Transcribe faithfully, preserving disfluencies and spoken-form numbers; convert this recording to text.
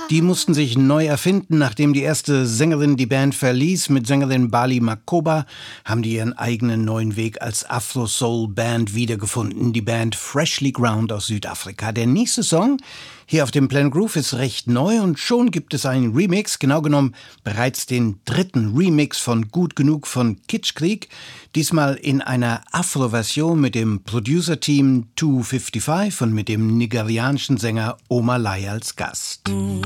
Die mussten sich neu erfinden. Nachdem die erste Sängerin die Band verließ, mit Sängerin Bali Makoba, haben die ihren eigenen neuen Weg als Afro-Soul-Band wiedergefunden. Die Band Freshly Ground aus Südafrika. Der nächste Song hier auf dem Planet Groove ist recht neu und schon gibt es einen Remix, genau genommen bereits den dritten Remix von Gut Genug von Kitschkrieg. Diesmal in einer Afro-Version mit dem Producer-Team zweihundertfünfundfünfzig und mit dem nigerianischen Sänger Omalai als Gast.